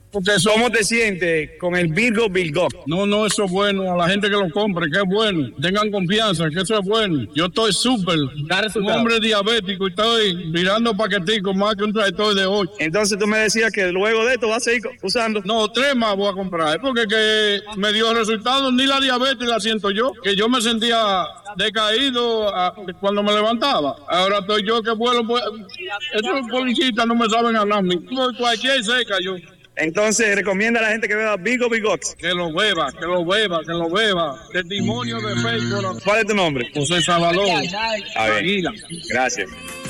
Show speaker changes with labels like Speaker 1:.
Speaker 1: ¿Cómo te sientes con el Virgo Virgo?
Speaker 2: No, eso es bueno. A la gente que lo compre, que es bueno. Tengan confianza, que eso es bueno. Yo estoy súper. Un hombre diabético y estoy mirando paqueticos más que un tractor de 8.
Speaker 1: Entonces tú me decías que luego de esto vas a seguir usando.
Speaker 2: No, 3 más voy a comprar. Porque que me dio resultados. Ni la diabetes la siento yo. Que yo me sentía decaído cuando me levantaba. Ahora estoy yo que vuelo. Estos policías no me saben hablar. Cualquier seca yo.
Speaker 1: Entonces recomienda a la gente que beba Virgo Virgox.
Speaker 2: Que lo beba, que lo beba, que lo beba. Testimonio de fe.
Speaker 1: ¿Cuál es tu nombre?
Speaker 2: José Salvador.
Speaker 1: A ver. Gracias.